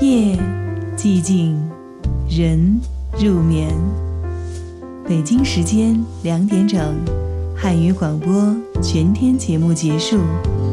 夜寂静，人入眠。北京时间2点整，汉语广播全天节目结束。